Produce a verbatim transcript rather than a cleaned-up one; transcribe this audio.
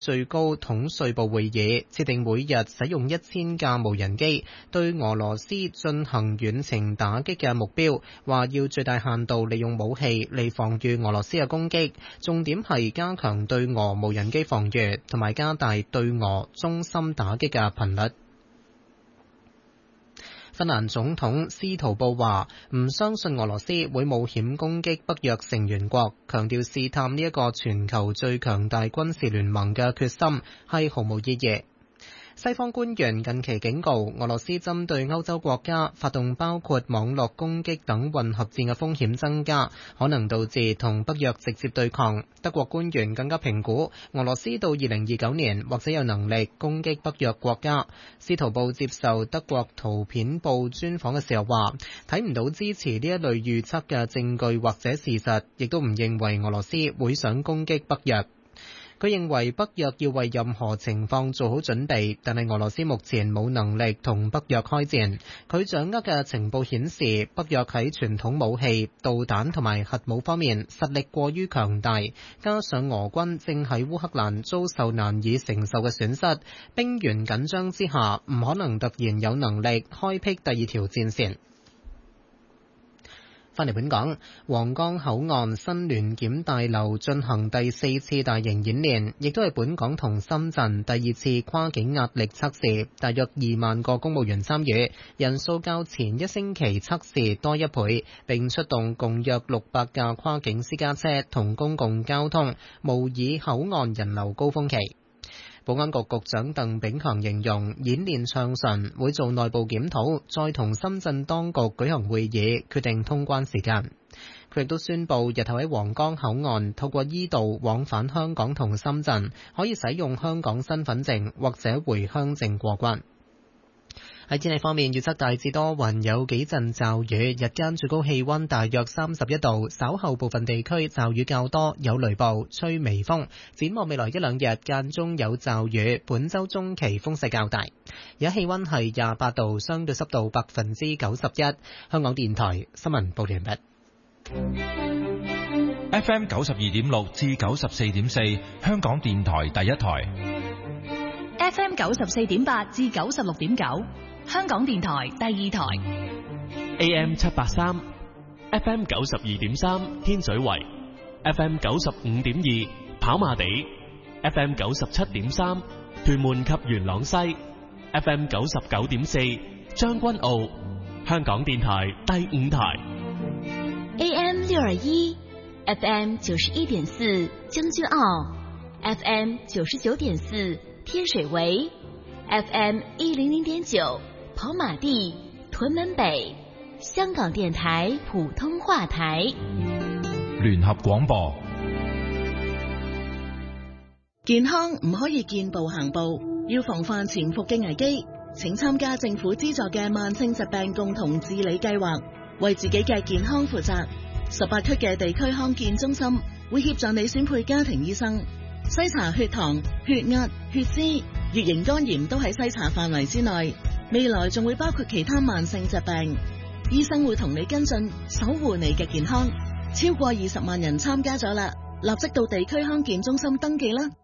最高統帥部會議設定每日使用一千架無人機對俄羅斯進行遠程打擊嘅目標，話要最大限度利用武器嚟防禦俄羅斯嘅攻擊，重點係加強對俄無人機防禦同埋加大對俄中心打擊嘅頻率。芬蘭總統斯圖布話唔相信俄羅斯會冒險攻擊北約成員國，強調試探呢一個全球最強大軍事聯盟嘅決心係毫無意義。西方官員近期警告，俄羅斯針對歐洲國家發動包括網絡攻擊等混合戰嘅風險增加，可能導致同北約直接對抗。德國官員更加評估，俄羅斯到二零二九年或者有能力攻擊北約國家。司徒布接受德國圖片報專訪嘅時候話，睇唔到支持呢一類預測嘅證據或者事實，亦都唔認為俄羅斯會想攻擊北約。佢認為北約要為任何情況做好準備，但係俄羅斯目前冇能力同北約開戰。佢掌握嘅情報顯示，北約喺傳統武器、導彈同埋核武方面實力過於強大，加上俄軍正喺烏克蘭遭受難以承受嘅損失，兵源緊張之下，唔可能突然有能力開闢第二條戰線。返嚟本港，皇崗口岸新聯檢大樓進行第四次大型演練，亦都係本港同深圳第二次跨境壓力測試，大約二萬個公務員參與，人數較前一星期測試多一倍，並出動共約六百架跨境私家車同公共交通，模擬口岸人流高峰期。保安局局長鄧炳強形容演練暢順，會做內部檢討，再同深圳當局舉行會議，決定通關時間。佢亦都宣布，日後喺皇崗口岸透過 E 道往返香港同深圳，可以使用香港身份證或者回鄉證過關。喺天氣方面，預測大致多雲，有幾陣驟雨，日間最高氣溫大約三十一度，稍後部分地區驟雨較多，有雷暴，吹微風。展望未來一兩日間中有驟雨，本週中期風勢較大。而家氣溫係廿八度，相對濕度百分之九十一。香港電台新聞報完畢。 F M 九十二點六至九十四點四，香港電台第一台。 F M 九十四點八至九十六點九，香港電台第二台。 A M 七八三 ，F M 九十二點三天水圍 ，F M 九十五點二跑馬地 ，F M 九十七點三屯門及元朗西 ，F M 九十九點四將軍澳，香港電台第五台。 A M 六二一 ，F M 九十一點四將軍澳 ，F M 九十九點四。天水圍 F M 一零零點九跑馬地屯門北，香港電台普通話台。 聯合廣播。 健康唔可以見步行步，要防範潛伏嘅危機，請參加政府資助嘅慢性疾病共同治理計劃，為自己嘅健康負責。十八區嘅地區康健中心會協助你選配家庭醫生。篩查血糖、血壓、血脂、乙型肝炎都喺篩查範圍之內，未來仲會包括其他慢性疾病。醫生會同你跟進，守護你嘅健康。超過二十萬人參加咗啦，立即到地區康健中心登記啦。